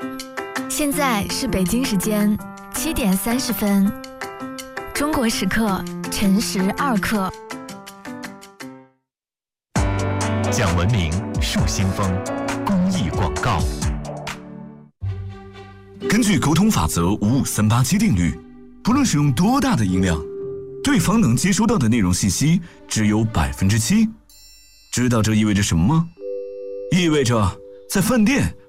现在是北京时间7点30分，中国时刻晨时2刻。 讲文明树新风，公益广告。 根据沟通法则55387定律，不论使用多大的音量，对方能接收到的内容信息只有7%。知道这意味着什么吗？意味着在饭店